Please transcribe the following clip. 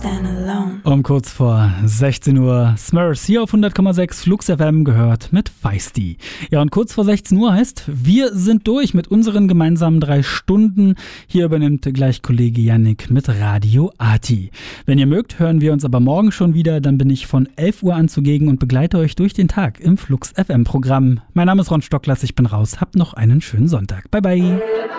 Um kurz vor 16 Uhr Smurfs hier auf 100,6 Flux FM gehört mit Feisty. Ja, und kurz vor 16 Uhr heißt, wir sind durch mit unseren gemeinsamen 3 Stunden. Hier übernimmt gleich Kollege Yannick mit Radio Arti. Wenn ihr mögt, hören wir uns aber morgen schon wieder. Dann bin ich von 11 Uhr an zugegen und begleite euch durch den Tag im Flux FM Programm. Mein Name ist Ron Stocklers, ich bin raus. Habt noch einen schönen Sonntag. Bye bye.